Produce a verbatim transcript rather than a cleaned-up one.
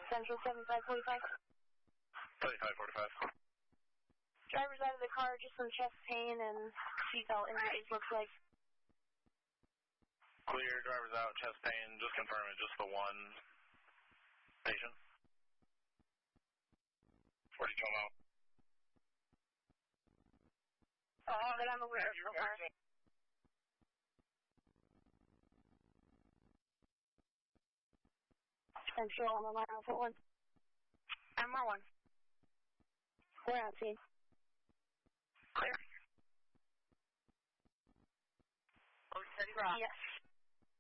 Central seventy-five forty-five. seventy-five forty-five. Driver's out of the car, just some chest pain and seatbelt injuries, looks like. Clear, driver's out, chest pain, just confirm it, just the one patient. forty-two out. Oh, that I'm aware of. Okay. Central, I'm on my Alpha one. I'm on one. We're out, team. Clear. Oh, steady rock. Yes.